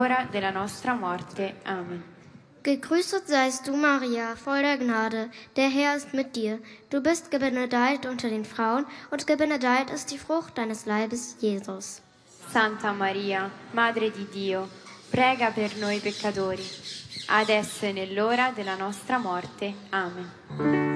ora della nostra morte. Amen. Gegrüßet seist du, Maria, voll der Gnade. Der Herr ist mit dir. Du bist gebenedeit unter den Frauen und gebenedeit ist die Frucht deines Leibes, Jesus. Santa Maria, Madre di Dio, prega per noi peccatori, adesso e nell'ora della nostra morte. Amen.